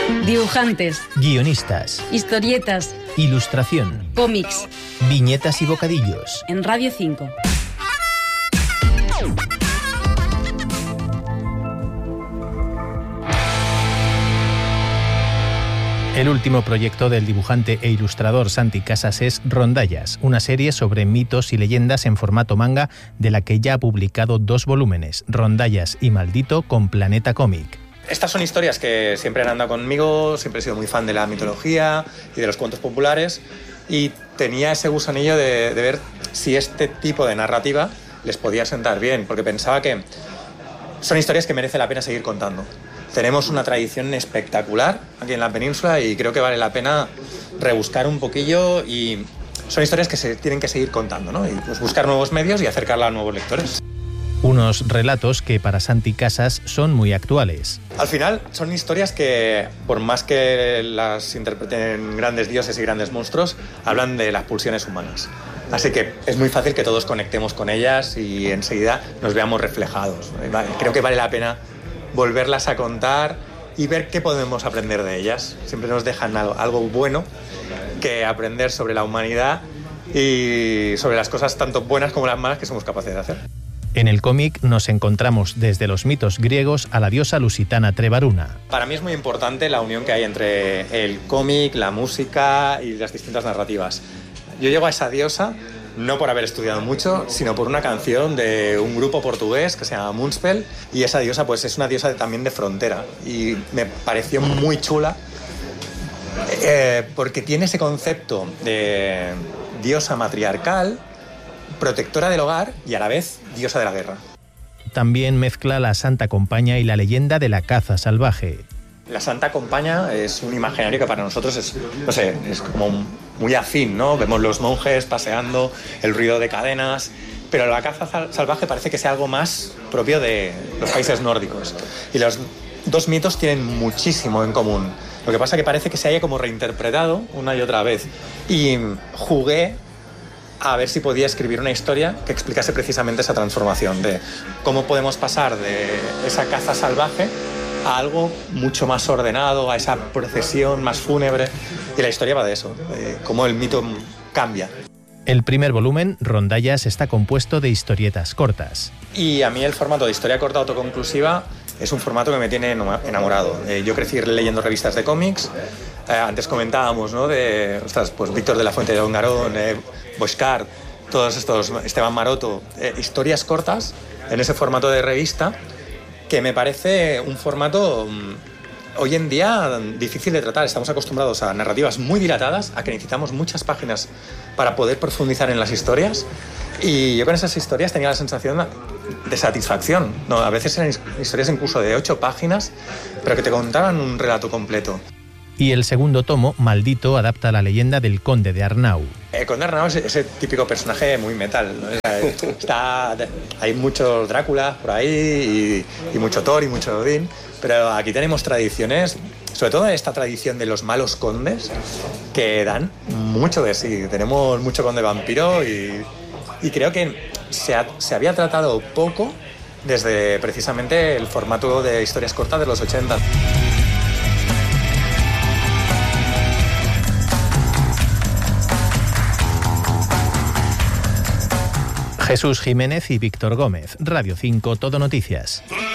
Dibujantes, guionistas, historietas, ilustración, cómics, viñetas y bocadillos. En Radio 5. El último proyecto del dibujante e ilustrador Santi Casas es Rondallas, una serie sobre mitos y leyendas en formato manga de la que ya ha publicado 2 volúmenes, Rondallas y Maldito, con Planeta Cómic. Estas son historias que siempre han andado conmigo, siempre he sido muy fan de la mitología y de los cuentos populares y tenía ese gusanillo de ver si este tipo de narrativa les podía sentar bien, porque pensaba que son historias que merece la pena seguir contando. Tenemos una tradición espectacular aquí en la península y creo que vale la pena rebuscar un poquillo y son historias que se tienen que seguir contando, ¿no? Y pues buscar nuevos medios y acercarla a nuevos lectores. Unos relatos que para Santi Casas son muy actuales. Al final son historias que, por más que las interpreten grandes dioses y grandes monstruos, hablan de las pulsiones humanas. Así que es muy fácil que todos conectemos con ellas y enseguida nos veamos reflejados. Creo que vale la pena volverlas a contar y ver qué podemos aprender de ellas. Siempre nos dejan algo bueno que aprender sobre la humanidad y sobre las cosas tanto buenas como las malas que somos capaces de hacer. En el cómic nos encontramos desde los mitos griegos a la diosa lusitana Trebaruna. Para mí es muy importante la unión que hay entre el cómic, la música y las distintas narrativas. Yo llego a esa diosa no por haber estudiado mucho, sino por una canción de un grupo portugués que se llama Moonspell, y esa diosa pues es una diosa también de frontera y me pareció muy chula porque tiene ese concepto de diosa matriarcal, protectora del hogar y a la vez diosa de la guerra. También mezcla la Santa Compaña y la leyenda de la caza salvaje. La Santa Compaña es un imaginario que para nosotros es, no sé, es como muy afín, ¿no? Vemos los monjes paseando, el ruido de cadenas, pero la caza salvaje parece que sea algo más propio de los países nórdicos. Y los 2 mitos tienen muchísimo en común. Lo que pasa es que parece que se haya como reinterpretado una y otra vez. Y jugué a ver si podía escribir una historia que explicase precisamente esa transformación de cómo podemos pasar de esa caza salvaje a algo mucho más ordenado, a esa procesión más fúnebre. Y la historia va de eso, de cómo el mito cambia. El primer volumen, Rondallas, está compuesto de historietas cortas. Y a mí el formato de historia corta autoconclusiva es un formato que me tiene enamorado. Yo crecí leyendo revistas de cómics. Antes comentábamos, ¿no? Pues Víctor de la Fuente de Ongarón, Boixcar, todos estos, Esteban Maroto, historias cortas en ese formato de revista, que me parece un formato hoy en día difícil de tratar. Estamos acostumbrados a narrativas muy dilatadas, a que necesitamos muchas páginas para poder profundizar en las historias, y yo con esas historias tenía la sensación de satisfacción, ¿no? A veces eran historias incluso de 8 páginas, pero que te contaban un relato completo. Y el segundo tomo, Maldito, adapta la leyenda del Conde de Arnau. El Conde de Arnau es ese típico personaje muy metal, ¿no? Hay muchos Dráculas por ahí y mucho Thor y mucho Odín, pero aquí tenemos tradiciones, sobre todo esta tradición de los malos condes, que dan mucho de sí. Tenemos mucho conde vampiro y creo que se había tratado poco desde precisamente el formato de historias cortas de los 80. Jesús Jiménez y Víctor Gómez, Radio 5, Todo Noticias.